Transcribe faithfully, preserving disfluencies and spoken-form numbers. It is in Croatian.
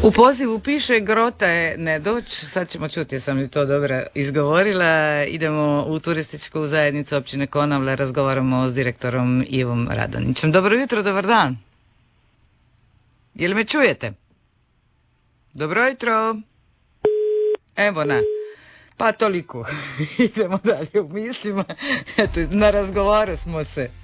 U pozivu piše Grota je ne doć, sad ćemo čuti, jesam li to dobro izgovorila. Idemo u turističku zajednicu općine Konavle, razgovaramo s direktorom Ivom Radonićem. Dobro jutro, dobar dan. Jel me čujete? Dobro jutro. Evo na. Pa toliko. Idemo dalje u mislima. Eto, na razgovaru smo se.